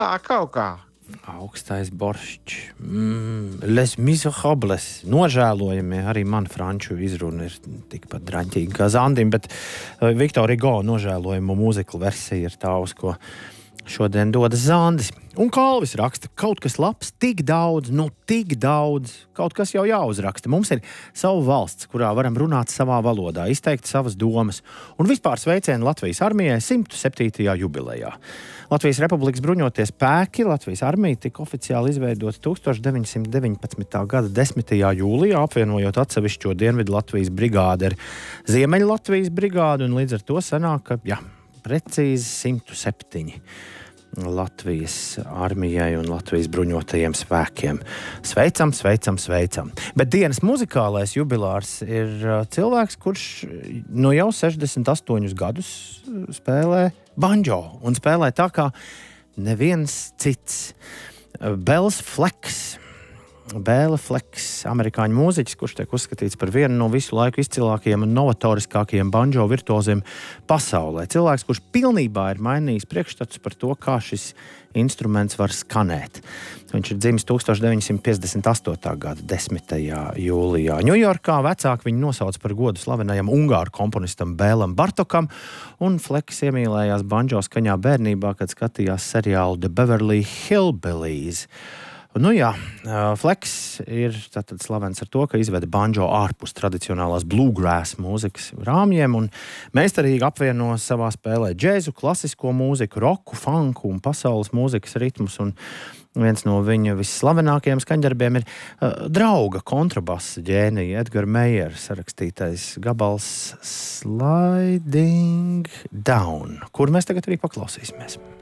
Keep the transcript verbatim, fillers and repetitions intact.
Tā kaut kā. Augstais boršķis. Mm, les miserables. Nožēlojami. Arī man franču izruna ir tikpat draņķīga kā Zandim, bet Viktora Hugo nožēlojamo mūziklu versija ir tā, uz ko šodien dodas Zandis. Un Kalvis raksta, kaut kas labs, tik daudz, nu tik daudz, kaut kas jau jāuzraksta. Mums ir sava valsts, kurā varam runāt savā valodā, izteikt savas domas. Un vispār sveicienu Latvijas armijai simt septītajā jubilejā. Latvijas Republikas bruņotie spēki, Latvijas armija tika oficiāli izveidota tūkstoš deviņsimt deviņpadsmitā gada desmitajā jūlijā, apvienojot atsevišķo Dienvidu Latvijas brigādi ar Ziemeļu Latvijas brigādi, un līdz ar to sanāk, ka, jā, precīzi simt septiņi Latvijas armijai un Latvijas bruņotajiem spēkiem. Sveicam, sveicam, sveicam. Bet dienas muzikālais jubilārs ir cilvēks, kurš nu jau sešdesmit astoņus gadus spēlē banjo un spēlē tā kā neviens cits. Bels Fleks. Bēla Fleks, amerikāņu mūziķis, kurš tiek uzskatīts par vienu no visu laiku izcilākajiem un novatoriskākajiem banjo virtuoziem pasaulē. Cilvēks, kurš pilnībā ir mainījis priekšstats par to, kā šis instruments var skanēt. Viņš ir dzimis tūkstoš deviņsimt piecdesmit astotā gada desmitajā jūlijā. Ņujorkā vecāki viņu nosauca par godu slavenajam ungāru komponistam Bēlam Bartokam, un Fleks iemīlējās banjo skaņā bērnībā, kad skatījās seriālu The Beverly Hillbillies. Nu jā, Fleks ir tātad slavens ar to, ka izveda banjo ārpus tradicionālās bluegrass mūzikas rāmjiem un meistarīgi apvieno savā spēlē džēzu, klasisko mūziku, roku, funku un pasaules mūzikas ritmus. Un viens no viņa visslavenākajiem skaņdarbiem ir uh, drauga kontrabasa ģēnija Edgara Meiera sarakstītais gabals Sliding Down, kur mēs tagad arī paklausīsimies.